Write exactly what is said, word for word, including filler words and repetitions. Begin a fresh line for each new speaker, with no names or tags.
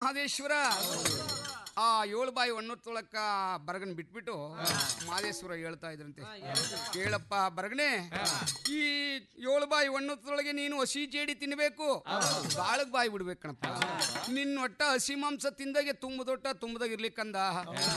ಮಹದೇಶ್ವರ ಆ ಏಳು ಬಾಯಿ ಒಣ್ಣೊತ್ತೊಳಕ್ಕ ಬರಗನ್ ಬಿಟ್ಬಿಟ್ಟು ಮಹದೇಶ್ವರ ಹೇಳ್ತಾ ಇದ್ರಂತೆ, ಕೇಳಪ್ಪ ಬರಗನೆ, ಈ ಏಳು ಬಾಯಿ ಒಣ್ಣೊತ್ತೊಳಗೆ ನೀನು ಹಸಿ ಜೇಡಿ ತಿನ್ಬೇಕು, ಬಾಳಗ್ ಬಾಯಿ ಬಿಡ್ಬೇಕು ಕಣಪ್ಪ. ನಿನ್ನ ಒಟ್ಟ ಹಸಿ ಮಾಂಸ ತಿಂದಾಗೆ ತುಂಬದೊಟ್ಟ ತುಂಬದಾಗ ಇರ್ಲಿಕ್ಕಂದ